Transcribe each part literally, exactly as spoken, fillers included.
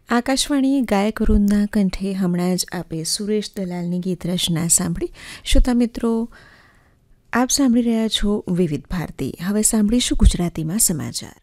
આકાશવાણી ગાયક વૃંદના કંઠે હમણાં જ આપે સુરેશ દલાલની ગીત રચના સાંભળી. શ્રોતા મિત્રો, આપ સાંભળી રહ્યા છો વિવિધ ભારતી. હવે સાંભળીશું ગુજરાતીમાં સમાચાર.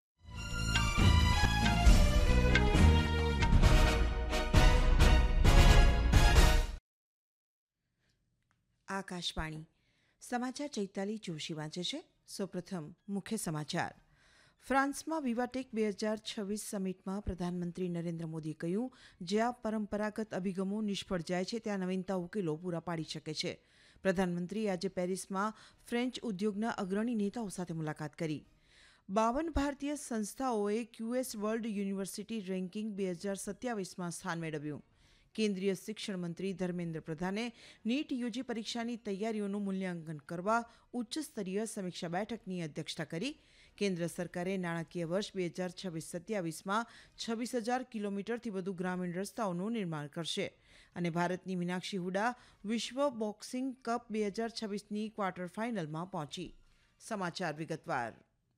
આકાશવાણી સમાચાર ચૈતાલી જોશી વાંચે છે. સૌપ્રથમ મુખ્ય સમાચાર. ફ્રાન્સમાં વિવાટેક બે હજાર છવ્વીસ સમિટમાં પ્રધાનમંત્રી નરેન્દ્ર મોદીએ કહ્યું, જ્યાં પરંપરાગત અભિગમો નિષ્ફળ જાય છે ત્યાં નવીનતા ઉકેલો પૂરા પાડી શકે છે. પ્રધાનમંત્રીએ આજે પેરિસમાં ફ્રેન્ચ ઉદ્યોગના અગ્રણી નેતાઓ સાથે મુલાકાત કરી. બાવન ભારતીય સંસ્થાઓએ ક્યુએસ વર્લ્ડ યુનિવર્સિટી રેન્કિંગ બે હજાર સત્યાવીસમાં સ્થાન મેળવ્યું. કેન્દ્રીય શિક્ષણ મંત્રી ધર્મેન્દ્ર પ્રધાને નીટ યુજી પરીક્ષાની તૈયારીઓનું મૂલ્યાંકન કરવા ઉચ્ચ સ્તરીય સમીક્ષા બેઠકની અધ્યક્ષતા કરી. કેન્દ્ર સરકારે નાણાકીય વર્ષ બે હજાર છવ્વીસ સત્યાવીસમાં છવ્વીસ હજાર કિલોમીટરથી વધુ ગ્રામીણ રસ્તાઓનું નિર્માણ કરશે. અને ભારતની મીનાક્ષી હુડા વિશ્વ બોક્સિંગ કપ બે હજાર છવ્વીસની ક્વાર્ટર ફાઇનલમાં પહોંચી. સમાચાર વિગતવાર.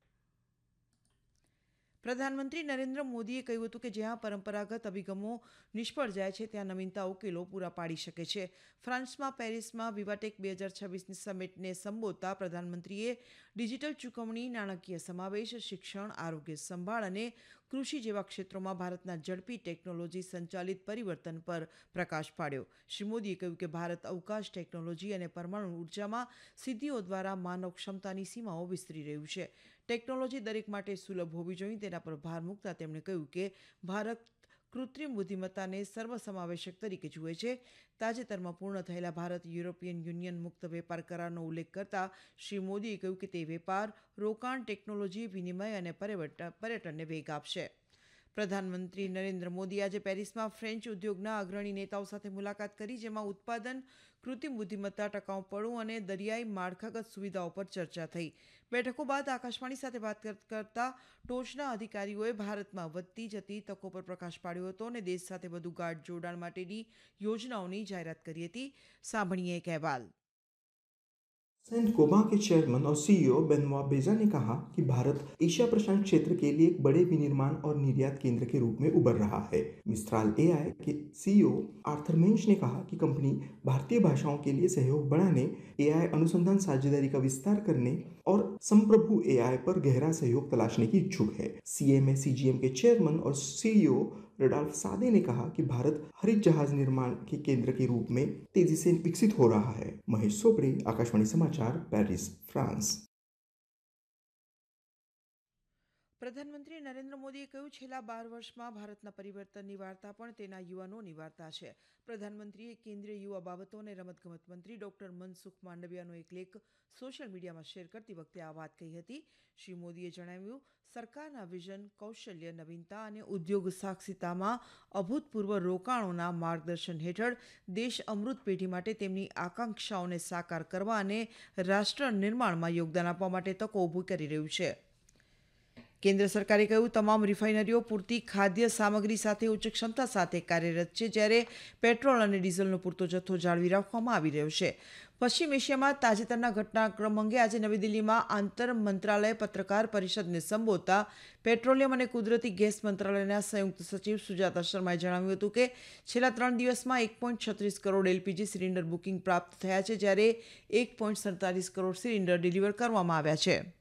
પ્રધાનમંત્રી નરેન્દ્ર મોદીએ કહ્યું હતું કે જ્યાં પરંપરાગત અભિગમો નિષ્ફળ જાય છે ત્યાં નવીનતા ઉકેલો પૂરા પાડી શકે છે. ફ્રાન્સમાં પેરિસમાં વિવાટેક બે હજાર છવ્વીસની સમિટને સંબોધતા પ્રધાનમંત્રીએ ડિજિટલ ચૂકવણી, નાણાકીય સમાવેશ, શિક્ષણ, આરોગ્ય સંભાળ અને કૃષિ જેવા ક્ષેત્રોમાં ભારતના ઝડપી ટેકનોલોજી સંચાલિત પરિવર્તન પર પ્રકાશ પાડ્યો. શ્રી મોદીએ કહ્યું કે ભારત અવકાશ ટેકનોલોજી અને પરમાણુ ઉર્જામાં સિદ્ધિઓ દ્વારા માનવ ક્ષમતાની સીમાઓ વિસ્તરી રહ્યું છે. ટેકનોલોજી દરેક માટે સુલભ હોવી જોઈએ તેના પર ભાર મૂકતા તેમણે કહ્યું કે ભારત કૃત્રિમ બુદ્ધિમત્તાને સર્વસમાવેશક તરીકે જુએ છે. તાજેતરમાં પૂર્ણ થયેલા ભારત યુરોપિયન યુનિયન મુક્ત વેપાર કરારનો ઉલ્લેખ કરતા શ્રી મોદીએ કહ્યું કે તે વેપાર, રોકાણ, ટેકનોલોજી, વિનિમય અને પર્યટનને વેગ આપશે. પ્રધાનમંત્રી નરેન્દ્ર મોદી આજે પેરિસમાં ફ્રેન્ચ ઉદ્યોગના અગ્રણી નેતાઓ સાથે મુલાકાત કરી, જેમાં ઉત્પાદન, કૃત્રિમ બુદ્ધિમત્તા, ટકાઉપણું અને દરિયાઈ માળખાગત સુવિધાઓ પર ચર્ચા થઈ. બેઠકો બાદ આકાશવાણી સાથે વાત કરતા ટોચના અધિકારીઓએ ભારતમાં વધતી જતી તકો પર પ્રકાશ પાડ્યો હતો અને દેશ સાથે વધુ ગાઢ જોડાણ માટેની યોજનાઓની જાહેરાત કરી હતી. સાંભળીએ એક અહેવાલ. सेंट गोबां के चेयरमैन और सीईओ बेनवा बेजा ने कहा कि भारत एशिया प्रशांत क्षेत्र के लिए एक बड़े विनिर्माण और निर्यात केंद्र के रूप में उभर रहा है. मिस्ट्राल एआई के सीईओ आर्थर मेंच ने कहा कि कंपनी भारतीय भाषाओं के लिए सहयोग बढ़ाने, एआई अनुसंधान साझेदारी का विस्तार करने और संप्रभु एआई पर गहरा सहयोग तलाशने की इच्छुक है. सीएमए सीजीएम के चेयरमैन और सीईओ रडॉल्फ सादे ने कहा कि भारत हरित जहाज निर्माण के केंद्र के रूप में तेजी से विकसित हो रहा है. महेश सोपड़े, आकाशवाणी समाचार, पेरिस, फ्रांस. પ્રધાનમંત્રી નરેન્દ્ર મોદીએ કહ્યું, છેલ્લા બાર વર્ષમાં ભારતના પરિવર્તનની વાર્તા પણ તેના યુવાનોની વાર્તા છે. પ્રધાનમંત્રીએ કેન્દ્રીય યુવા બાબતો અને રમતગમત મંત્રી ડોક્ટર મનસુખ માંડવિયાનો એક લેખ સોશિયલ મીડિયામાં શેર કરતી વખતે આ વાત કહી હતી. શ્રી મોદીએ જણાવ્યું, સરકારના વિઝન, કૌશલ્ય, નવીનતા અને ઉદ્યોગ સાહસિકતામાં અભૂતપૂર્વ રોકાણોના માર્ગદર્શન હેઠળ દેશ અમૃત પેઢી માટે તેમની આકાંક્ષાઓને સાકાર કરવા અને રાષ્ટ્ર નિર્માણમાં યોગદાન આપવા માટે તકો ઊભી કરી રહ્યું છે. કેન્દ્ર સરકારે કહ્યું, તમામ રિફાઇનરીઓ પૂરતી ખાદ્ય સામગ્રી સાથે ઉચ્ચ ક્ષમતા સાથે કાર્યરત છે, જ્યારે પેટ્રોલ અને ડીઝલનો પૂરતો જથ્થો જાળવી રાખવામાં આવી રહ્યો છે. પશ્ચિમ એશિયામાં તાજેતરના ઘટનાક્રમ અંગે આજે નવી દિલ્હીમાં આંતર મંત્રાલય પત્રકાર પરિષદને સંબોધતા પેટ્રોલિયમ અને કુદરતી ગેસ મંત્રાલયના સંયુક્ત સચિવ સુજાતા શર્માએ જણાવ્યું હતું કે છેલ્લા ત્રણ દિવસમાં એક પોઈન્ટ છત્રીસ કરોડ એલપીજી સિલિન્ડર બુકિંગ પ્રાપ્ત થયા છે, જ્યારે એક પોઈન્ટ સડતાલીસ કરોડ સિલિન્ડર ડિલિવર કરવામાં આવ્યા છે.